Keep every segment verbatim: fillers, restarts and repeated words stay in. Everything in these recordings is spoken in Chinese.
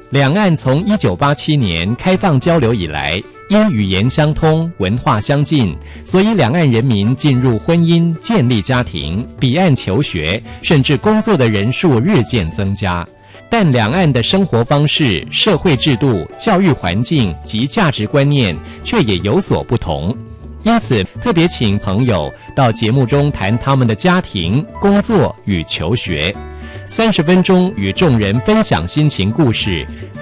两岸从一九八七年开放交流以来，因语言相通、文化相近，所以两岸人民进入婚姻、建立家庭、彼岸求学，甚至工作的人数日渐增加。但两岸的生活方式、社会制度、教育环境及价值观念却也有所不同。因此，特别请朋友到节目中谈他们的家庭、工作与求学。三十分钟与众人分享心情故事。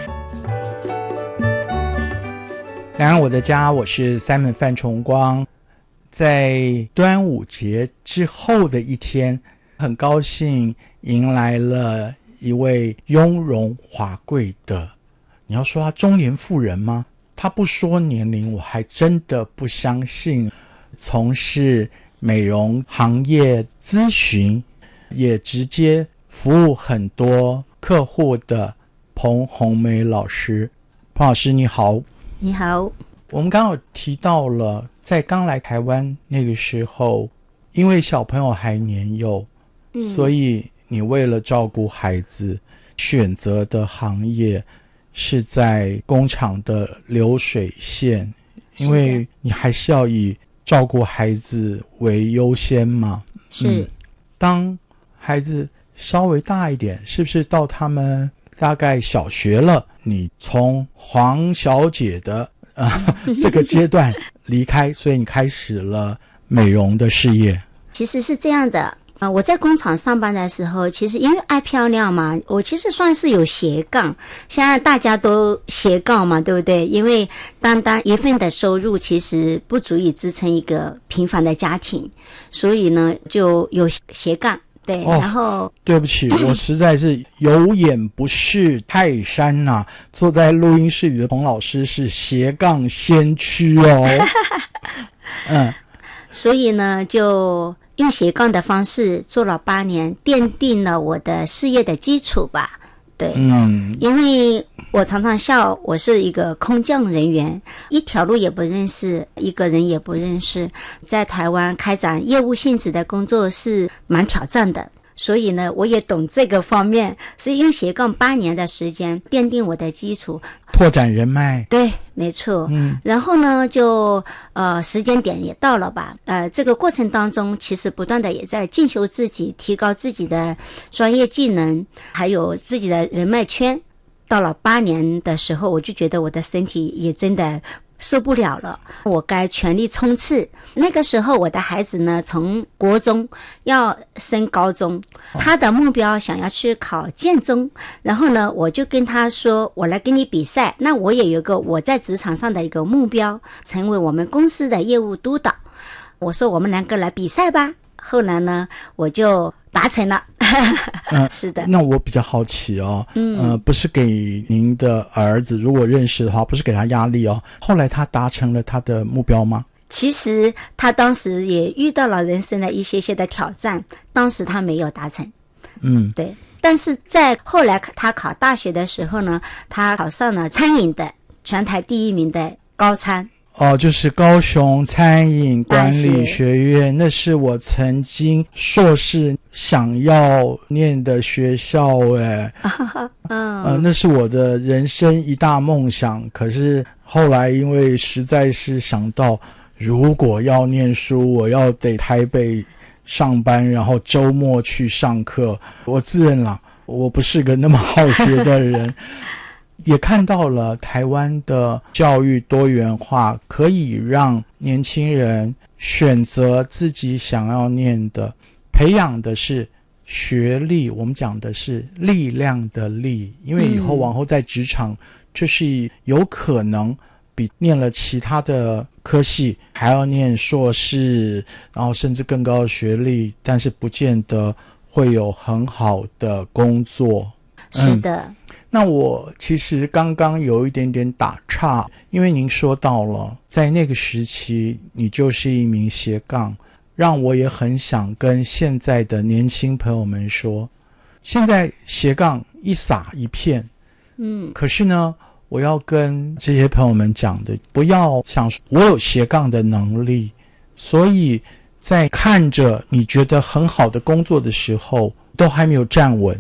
两岸我的家，我是 Simon 范崇光。在端午节之后的一天，很高兴迎来了一位雍容华贵的，你要说她中年妇人吗？她不说年龄，我还真的不相信。从事美容行业咨询，也直接服务很多客户的彭红梅老师。彭老师你好。 你好。 我们刚好提到了在刚来台湾那个时候，因为小朋友还年幼、嗯、所以你为了照顾孩子选择的行业是在工厂的流水线，因为你还是要以照顾孩子为优先嘛。 是、嗯、 当孩子稍微大一点，是不是到他们大概小学了，你从黄小姐的、呃、这个阶段离开，所以你开始了美容的事业？ 其实是这样的，呃，我在工厂上班的时候，其实因为爱漂亮嘛，我其实算是有斜杠。现在大家都斜杠嘛，对不对？因为单单一份的收入其实不足以支撑一个平凡的家庭，所以呢就有斜杠。对、哦，然后对不起，我实在是有眼不识泰山呐、啊！坐在录音室里的彭老师是斜杠先驱哦。嗯， 所以呢，就用斜杠的方式做了八年，奠定了我的事业的基础吧。对，嗯，因为我常常笑，我是一个空降人员，一条路也不认识，一个人也不认识，在台湾开展业务性质的工作是蛮挑战的，所以呢，我也懂这个方面，是用斜杠八年的时间奠定我的基础， 拓展人脉。 对，没错。嗯，然后呢，就呃时间点也到了吧，呃，这个过程当中，其实不断的也在进修自己，提高自己的专业技能，还有自己的人脉圈。到了八年的时候，我就觉得我的身体也真的受不了了，我该全力冲刺。那个时候我的孩子呢，从国中要升高中，他的目标想要去考建中，然后呢我就跟他说，我来跟你比赛，那我也有个我在职场上的一个目标，成为我们公司的业务督导，我说我们两个来比赛吧。后来呢我就达成了。 嗯， 是的。 那我比较好奇哦，嗯，呃，不是给您的儿子，如果认识的话，不是给他压力哦。后来他达成了他的目标吗？ 其实他当时也遇到了人生的一些些的挑战，当时他没有达成。嗯，对。但是在后来他考大学的时候呢，他考上了餐饮的全台第一名的高餐。 哦，就是高雄餐饮管理学院，那是我曾经硕士想要念的学校诶。嗯，呃，那是我的人生一大梦想。可是后来因为实在是想到，如果要念书，我要得台北上班，然后周末去上课。我自认啦，我不是个那么好学的人。也看到了台湾的教育多元化，可以让年轻人选择自己想要念的，培养的是学历，我们讲的是力量的力，因为以后往后在职场，这是有可能比念了其他的科系还要念硕士，然后甚至更高的学历，但是不见得会有很好的工作。 是的。嗯， 那我其实刚刚有一点点打岔，因为您说到了在那个时期你就是一名斜杠，让我也很想跟现在的年轻朋友们说，现在斜杠一撒一片，嗯，可是呢我要跟这些朋友们讲的，不要想说我有斜杠的能力，所以在看着你觉得很好的工作的时候都还没有站稳，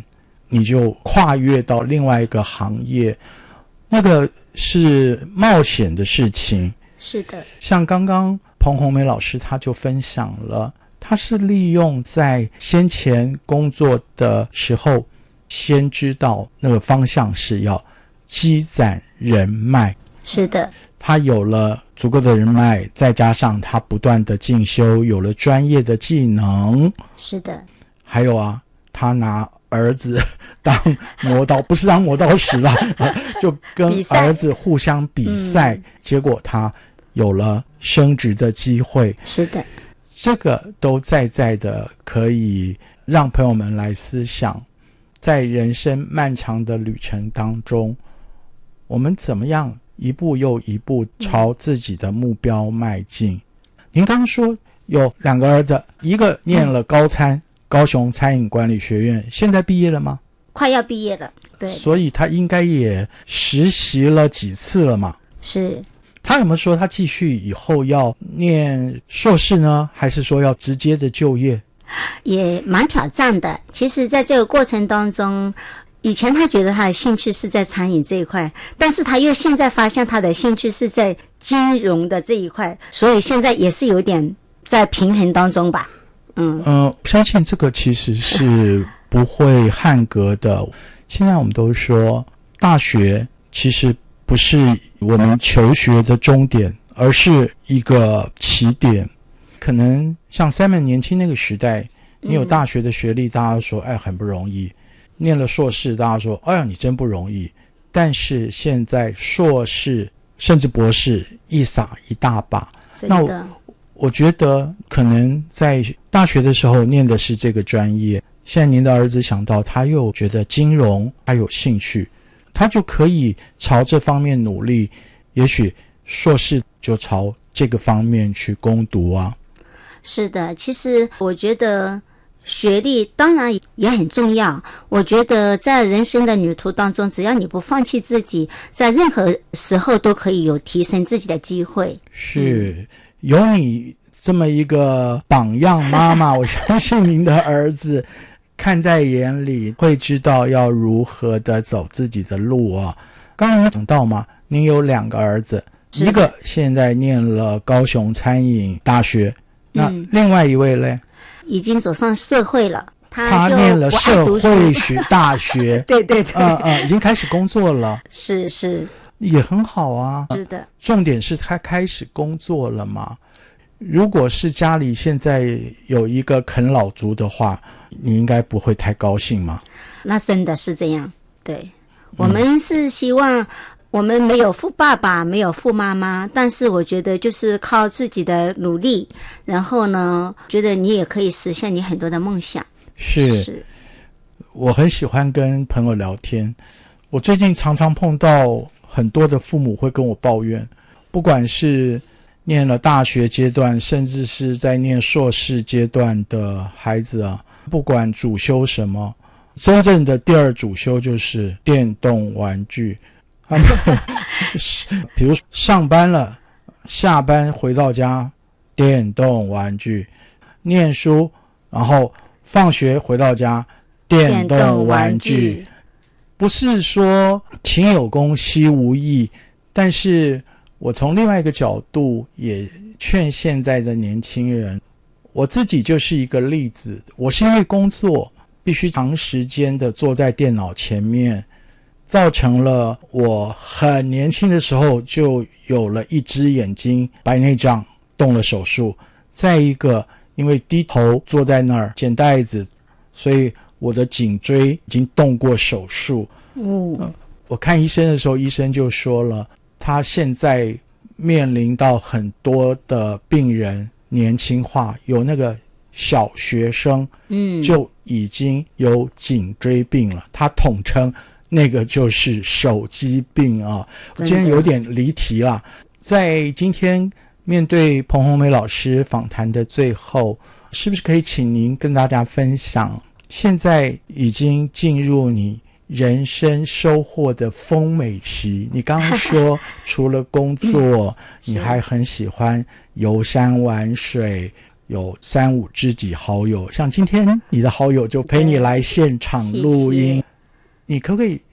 你就跨越到另外一个行业，那个是冒险的事情。 是的， 像刚刚彭红梅老师他就分享了，他是利用在先前工作的时候，先知道那个方向是要积攒人脉。 是的， 他有了足够的人脉，再加上他不断的进修，有了专业的技能。 是的， 还有啊，他拿儿子当磨刀，不是当磨刀石啦，就跟儿子互相比赛，嗯、结果他有了升职的机会。 是的， 这个都在在的可以让朋友们来思想，在人生漫长的旅程当中，我们怎么样一步又一步朝自己的目标迈进。嗯、您刚刚说有两个儿子，一个念了高餐、嗯、高雄餐饮管理学院，现在毕业了吗？ 快要毕业了，对， 所以他应该也实习了几次了嘛。 是。 他有没有说他继续以后要念硕士呢，还是说要直接的就业？ 也蛮挑战的。其实在这个过程当中，以前他觉得他的兴趣是在餐饮这一块，但是他又现在发现他的兴趣是在金融的这一块，所以现在也是有点在平衡当中吧。嗯呃，相信这个其实是不会汉格的。现在我们都说大学其实不是我们求学的终点，而是一个起点。可能像 Simon 年轻那个时代，你有大学的学历，大家说哎很不容易，念了硕士大家说哎呀你真不容易。但是现在硕士甚至博士一撒一大把，那 我, 我觉得可能在大学的时候念的是这个专业，现在您的儿子想到他又觉得金融他有兴趣，他就可以朝这方面努力，也许硕士就朝这个方面去攻读啊。 是的，其实我觉得学历当然也很重要，我觉得在人生的旅途当中，只要你不放弃自己，在任何时候都可以有提升自己的机会。 是、嗯、有你这么一个榜样妈妈我相信您的儿子看在眼里，会知道要如何的走自己的路啊。刚刚讲到嘛，您有两个儿子，一个现在念了高雄餐饮大学，那另外一位嘞、嗯、 已经走上社会了，他他念了社会学大学对对对， 嗯嗯，已经开始工作了， 是是， 也很好啊。 是的， 重点是他开始工作了嘛。如果是家里现在有一个啃老族的话，你应该不会太高兴吗？ 那真的是这样，对，我们是希望我们没有富爸爸，没有富妈妈，但是我觉得就是靠自己的努力，然后呢，觉得你也可以实现你很多的梦想。 是，是，我很喜欢跟朋友聊天，我最近常常碰到很多的父母会跟我抱怨，不管是念了大学阶段，甚至是在念硕士阶段的孩子啊，不管主修什么，真正的第二主修就是电动玩具。比如上班了，下班回到家，电动玩具；念书，然后放学回到家，电动玩具。不是说勤有功兮无益，但是我从另外一个角度也劝现在的年轻人，我自己就是一个例子。我是因为工作必须长时间的坐在电脑前面，造成了我很年轻的时候就有了一只眼睛白内障，动了手术。再一个，因为低头坐在那儿捡袋子，所以我的颈椎已经动过手术。嗯、呃，我看医生的时候，医生就说了，他现在面临到很多的病人年轻化，有那个小学生，嗯，就已经有颈椎病了，他统称那个就是手机病啊。今天有点离题啦，在今天面对彭红梅老师访谈的最后，是不是可以请您跟大家分享，现在已经进入你人生收获的丰美期？你刚刚说除了工作你还很喜欢游山玩水，有三五知己好友，像今天你的好友就陪你来现场录音， 你可不可以